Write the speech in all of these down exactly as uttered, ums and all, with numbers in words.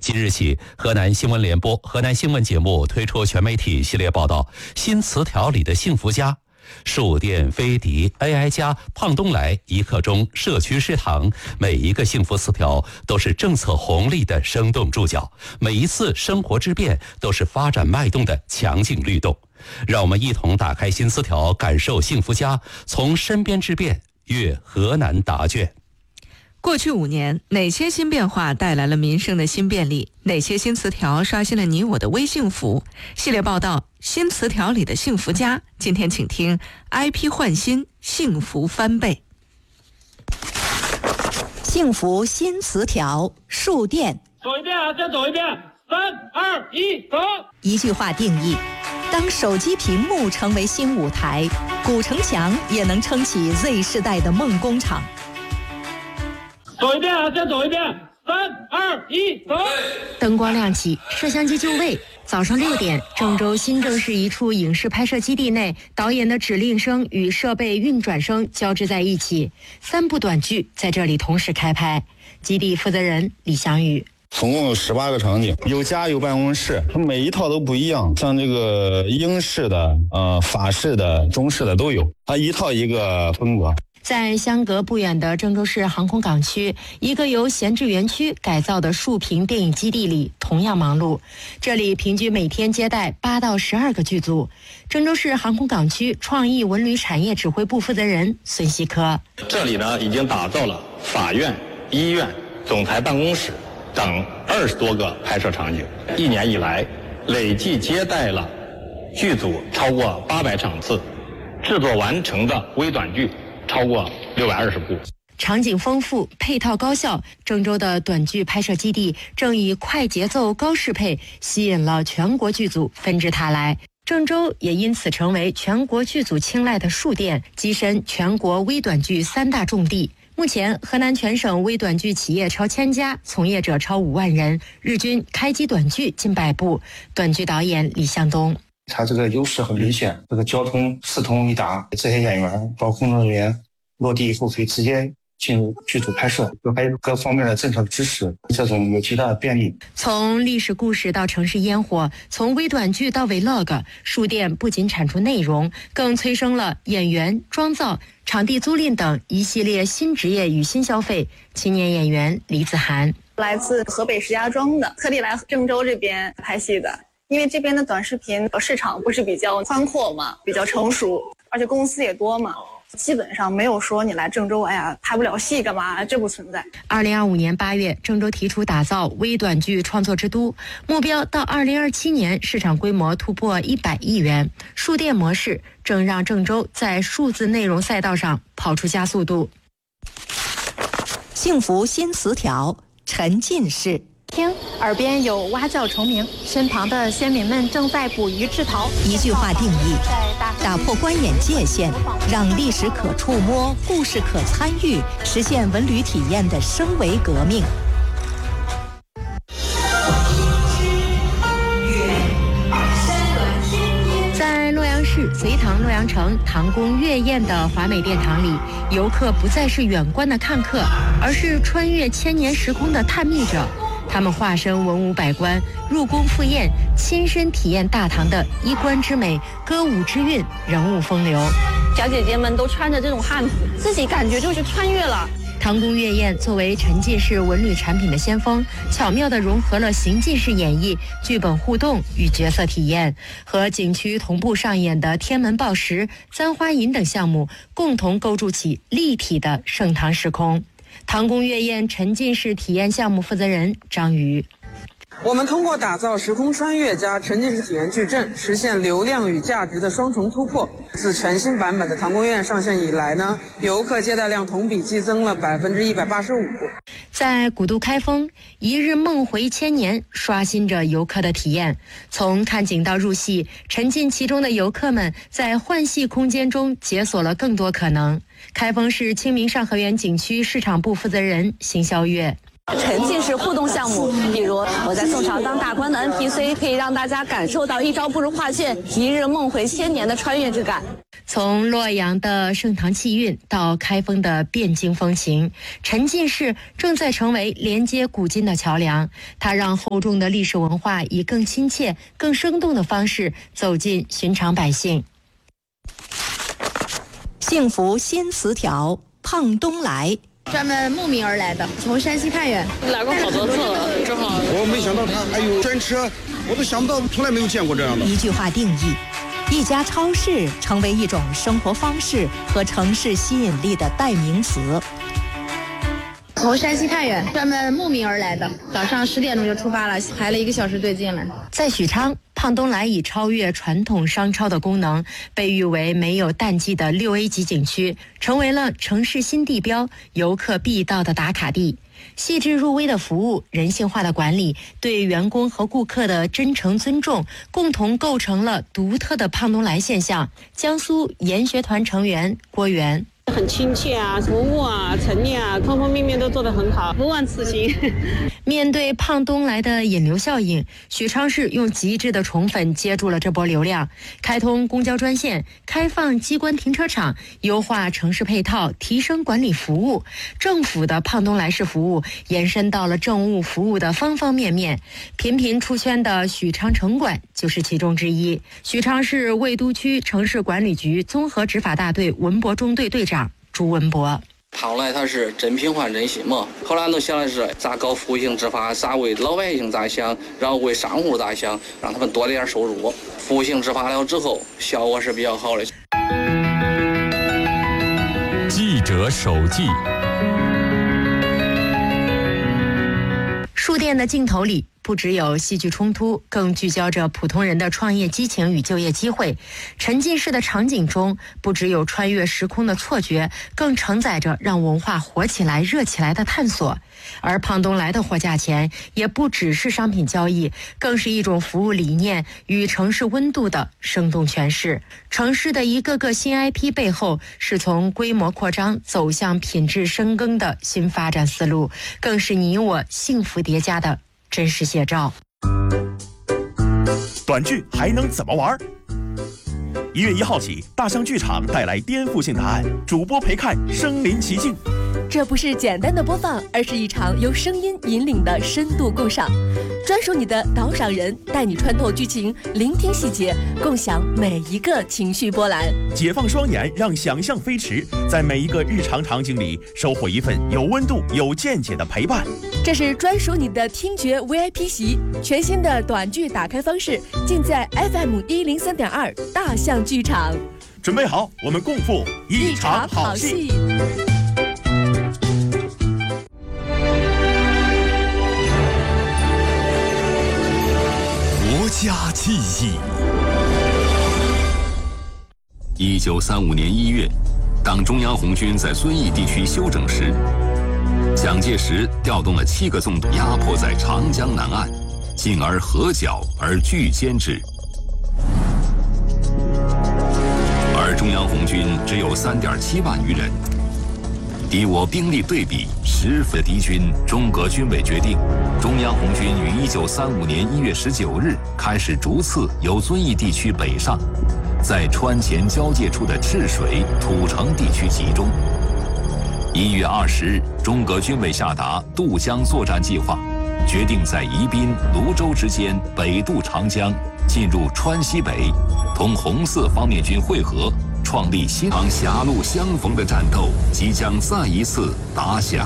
今日起，河南新闻联播、河南新闻节目推出全媒体系列报道《新词条里的幸福家》。树店、飞迪、A I 家、胖东来、一刻钟、社区食堂，每一个幸福词条都是政策红利的生动注脚，每一次生活之变都是发展脉动的强劲律动。让我们一同打开新词条，感受幸福家，从身边之变阅河南答卷。 过去五年，哪些新变化带来了民生的新便利？哪些新词条刷新了你我的微幸福？系列报道《新词条里的幸福家》，今天请听 I P 换新，幸福翻倍。 幸福新词条，树店。 走一遍啊，再走一遍，三二一，走。 一句话定义：当手机屏幕成为新舞台，古城墙也能撑起 Z 世代的梦工厂。 走一遍啊，再走一遍，三二一，走。 灯光亮起，摄像机就位。早上六点，郑州新郑市一处影视拍摄基地内，导演的指令声与设备运转声交织在一起，三部短剧在这里同时开拍。基地负责人李翔宇。 总共有十八个场景，有家有办公室，每一套都不一样。像这个英式的、呃法式的、中式的都有，它一套一个风格。 在相隔不远的郑州市航空港区，一个由闲置园区改造的竖屏电影基地里同样忙碌。这里平均每天接待八到十二个剧组。郑州市航空港区创意文旅产业指挥部负责人孙希科： 这里呢已经打造了法院、医院、总裁办公室等二十多个拍摄场景，一年以来累计接待了剧组超过八百场次，制作完成的微短剧超过六百二十部。 场景丰富，配套高效，郑州的短剧拍摄基地正以快节奏、高适配吸引了全国剧组纷至沓来。郑州也因此成为全国剧组青睐的树店，跻身全国微短剧三大重地。目前，河南全省微短剧企业超千家，从业者超五万人，日均开机短剧近百部。短剧导演李向东。 它这个优势很明显，这个交通四通一达，这些演员包括工作人员落地以后可以直接进入剧组拍摄，还有各方面的政策支持，这种有极大的便利。 从历史故事到城市烟火，从微短剧到 vlog， 树店不仅产出内容，更催生了演员、妆造、场地租赁等一系列新职业与新消费。青年演员李子涵， 来自河北石家庄的，特地来郑州这边拍戏的。因为这边的短视频市场不是比较宽阔嘛，比较成熟，而且公司也多嘛，基本上没有说你来郑州，哎呀拍不了戏干嘛，这不存在。 二零二五年八月，郑州提出打造微短剧创作之都，目标到二零二七年市场规模突破一百亿元。树店模式正让郑州在数字内容赛道上跑出加速度。 幸福新词条，沉浸式。 听，耳边有蛙叫虫鸣，身旁的先民们正在捕鱼制陶。 一句话定义：打破观演界限，让历史可触摸，故事可参与，实现文旅体验的升维革命。 在洛阳市隋唐洛阳城唐宫月宴的华美殿堂里，游客不再是远观的看客，而是穿越千年时空的探秘者。他们化身文武百官，入宫赴宴，亲身体验大唐的衣冠之美、歌舞之韵、人物风流。 小姐姐们都穿着这种汉服，自己感觉就是穿越了。 唐宫月宴作为沉浸式文旅产品的先锋，巧妙地融合了行进式演绎、剧本互动与角色体验，和景区同步上演的天门报时、簪花引等项目，共同构筑起立体的盛唐时空。唐宫月宴沉浸式体验项目负责人张瑜： 我们通过打造时空穿越加沉浸式体验矩阵，实现流量与价值的双重突破。自全新版本的唐宫月宴上线以来呢，游客接待量同比激增了百分之一百八十五。 在古都开封，一日梦回千年，刷新着游客的体验。从看景到入戏，沉浸其中的游客们在换戏空间中解锁了更多可能。开封市清明上河园景区市场部负责人邢霄月： 沉浸式互动项目，比如我在宋朝当大官的 N P C， 可以让大家感受到一朝不如画线，一日梦回千年的穿越之感。 从洛阳的盛唐气韵到开封的汴京风情，沉浸式正在成为连接古今的桥梁。它让厚重的历史文化以更亲切、更生动的方式走进寻常百姓。 幸福新词条，胖东来。 专门慕名而来的，从山西太原来过好多次了，正好。 我没想到他还有专车，我都想不到，从来没有见过这样的。 一句话定义，一家超市成为一种生活方式和城市吸引力的代名词。 从山西太原专门慕名而来的，早上十点钟就出发了，排了一个小时队进来。 在许昌，胖东来以超越传统商超的功能，被誉为没有淡季的六 A 级景区，成为了城市新地标、游客必到的打卡地。细致入微的服务、人性化的管理、对员工和顾客的真诚尊重，共同构成了独特的胖东来现象。江苏研学团成员郭源。 很亲切啊，服务啊，陈列啊，方方面面都做得很好，不忘此行。 面对胖东来的引流效应，许昌市用极致的宠粉接住了这波流量，开通公交专线，开放机关停车场，优化城市配套，提升管理服务。政府的胖东来式服务延伸到了政务服务的方方面面，频频出圈的许昌城管就是其中之一。许昌市魏都区城市管理局综合执法大队文博中队队长朱文博。 胖东来它是真品换真心嘛，后来都想的是咋搞服务性执法，咋为老百姓咋想，然后为商户咋想，让他们多点收入。服务性执法了之后，效果是比较好的。 记者手记。 书店的镜头里不只有戏剧冲突，更聚焦着普通人的创业激情与就业机会。沉浸式的场景中，不只有穿越时空的错觉，更承载着让文化活起来、热起来的探索。而胖东来的货架前，也不只是商品交易，更是一种服务理念与城市温度的生动诠释。城市的一个个新 I P 背后，是从规模扩张走向品质深耕的新发展思路，更是你我幸福叠加的真实写照。 短剧还能怎么玩？一月一号起，大象剧场带来颠覆性答案，主播陪看身临其境。 这不是简单的播放，而是一场由声音引领的深度共赏。专属你的导赏人，带你穿透剧情，聆听细节，共享每一个情绪波澜。 解放双眼，让想象飞驰，在每一个日常场景里收获一份有温度、有见解的陪伴。 这是专属你的听觉 V I P 席，全新的短剧打开方式，尽在 F M 一零三点二大象剧场。 准备好，我们共赴一场好戏。 国家记忆。 一九三五年一月，当中央红军在遵义地区休整时，蒋介石调动了七个纵队，压迫在长江南岸，进而合剿而拒歼之。而中央红军只有三点七万余人，敌我兵力对比十分敌军，中革军委决定，中央红军于一九三五年一月十九日开始逐次由遵义地区北上，在川黔交界处的赤水、土城地区集中。一月二十日，中革军委下达渡江作战计划，决定在宜宾、泸州之间北渡长江，进入川西北，同红四方面军会合，创立新场狭路相逢的战斗即将再一次打响。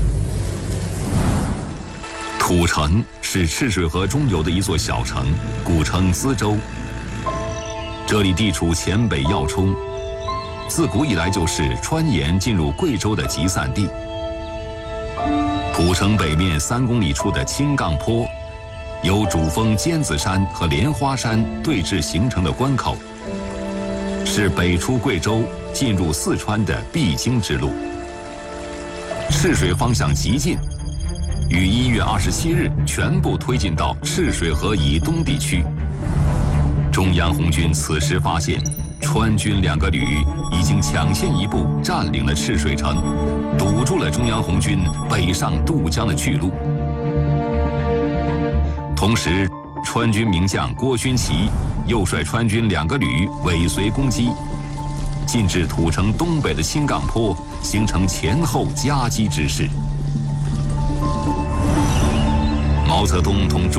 土城是赤水河中游的一座小城，古称资州。这里地处黔北要冲，自古以来就是川盐进入贵州的集散地。土城北面三公里处的青杠坡，由主峰尖子山和莲花山对峙形成的关口，是北出贵州进入四川的必经之路。赤水方向急进，于一月二十七日全部推进到赤水河以东地区。中央红军此时发现，川军两个旅已经抢先一步占领了赤水城，堵住了中央红军北上渡江的去路。同时，川军名将郭勋祺又率川军两个旅尾随攻击， 进至土城东北的新港坡，形成前后夹击之势。毛泽东同